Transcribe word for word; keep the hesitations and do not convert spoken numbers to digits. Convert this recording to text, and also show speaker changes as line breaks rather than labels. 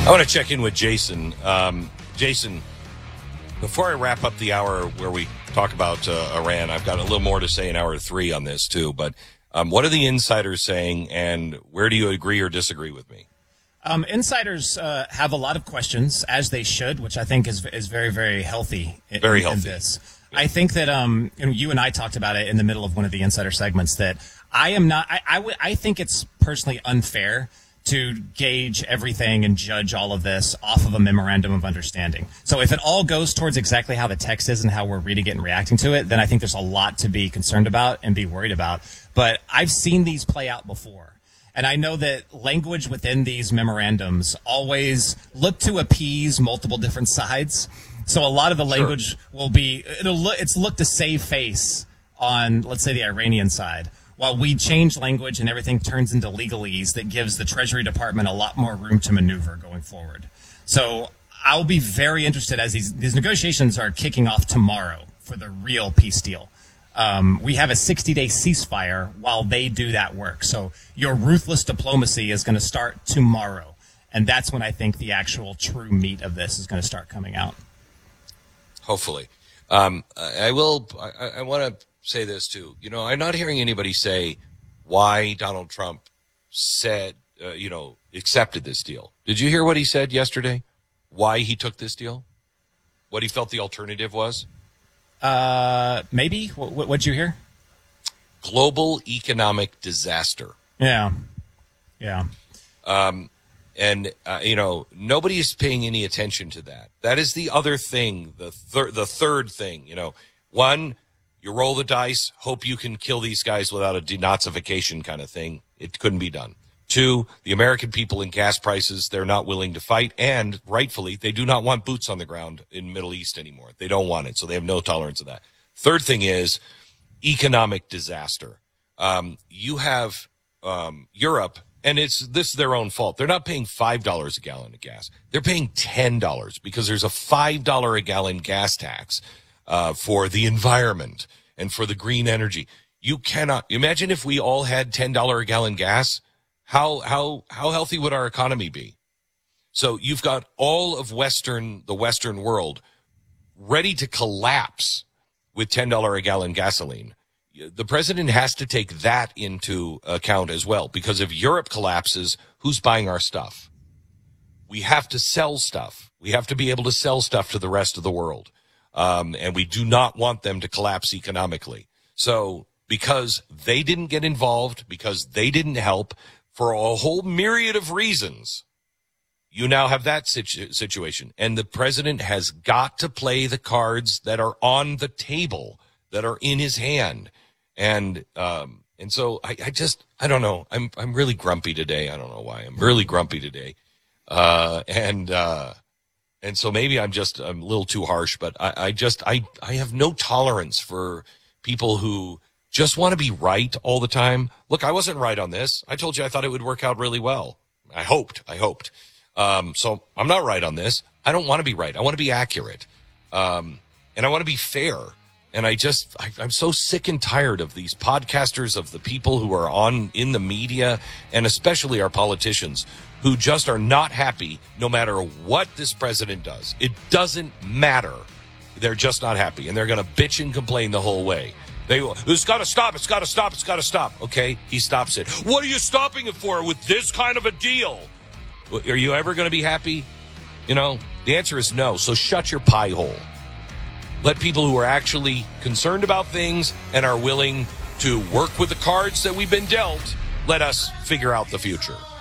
I want to check in with Jason. Um, Jason, before I wrap up the hour where we talk about uh, Iran, I've got a little more to say in hour three on this too. But um, what are the insiders saying, and where do you agree or disagree with me?
Um, insiders uh, have a lot of questions, as they should, which I think is is very, very healthy. In,
very
in
healthy.
This. I think that um, and you and I talked about it in the middle of one of the insider segments that I am not. I, I, w- I think it's personally unfair to gauge everything and judge all of this off of a memorandum of understanding. So if it all goes towards exactly how the text is and how we're reading it and reacting to it, then I think there's a lot to be concerned about and be worried about. But I've seen these play out before. And I know that language within these memorandums always look to appease multiple different sides. So a lot of the language sure. will be, it'll look, it's look to save face on, let's say, the Iranian side, while we change language and everything turns into legalese that gives the Treasury Department a lot more room to maneuver going forward. So I'll be very interested as these, these negotiations are kicking off tomorrow for the real peace deal. Um, we have a sixty-day ceasefire while they do that work. So your ruthless diplomacy is going to start tomorrow. And that's when I think the actual true meat of this is going to start coming out.
Hopefully. Um, I will, I, I want to say this too. You know, I'm not hearing anybody say why Donald Trump said, uh, you know, accepted this deal. Did you hear what he said yesterday? Why he took this deal? What he felt the alternative was?
Uh, maybe. What, what'd you hear?
Global economic disaster.
Yeah. Yeah.
Um, and, uh, you know, nobody is paying any attention to that. That is the other thing, the, thir- the third thing, you know. One, you roll the dice, hope you can kill these guys without a denazification kind of thing. It couldn't be done. Two, the American people in gas prices, they're not willing to fight. And rightfully, they do not want boots on the ground in Middle East anymore. They don't want it. So they have no tolerance of that. Third thing is economic disaster. Um, you have um, Europe, and it's this is their own fault. They're not paying five dollars a gallon of gas. They're paying ten dollars because there's a five dollars a gallon gas tax uh, for the environment and for the green energy. You cannot imagine if we all had ten dollars a gallon gas. How how how healthy would our economy be? So you've got all of Western the Western world ready to collapse with ten dollars a gallon gasoline. The president has to take that into account as well, because if Europe collapses, who's buying our stuff? We have to sell stuff. We have to be able to sell stuff to the rest of the world, um, and we do not want them to collapse economically. So because they didn't get involved, because they didn't help, for a whole myriad of reasons, you now have that situ- situation. And the president has got to play the cards that are on the table, that are in his hand. And um, and so I, I just, I don't know. I'm I'm really grumpy today. I don't know why. I'm really grumpy today. Uh, and uh, and so maybe I'm just I'm a little too harsh, but I, I just, I, I have no tolerance for people who just want to be right all the time. Look, I wasn't right on this. I told you I thought it would work out really well. I hoped. I hoped. Um, so I'm not right on this. I don't want to be right. I want to be accurate. Um, and I want to be fair. And I just, I, I'm so sick and tired of these podcasters, of the people who are on in the media, and especially our politicians, who just are not happy no matter what this president does. It doesn't matter. They're just not happy. And they're going to bitch and complain the whole way. They, it's got to stop. It's got to stop. It's got to stop. Okay, he stops it. What are you stopping it for with this kind of a deal? Are you ever going to be happy? You know, the answer is no. So shut your pie hole. Let people who are actually concerned about things and are willing to work with the cards that we've been dealt, let us figure out the future.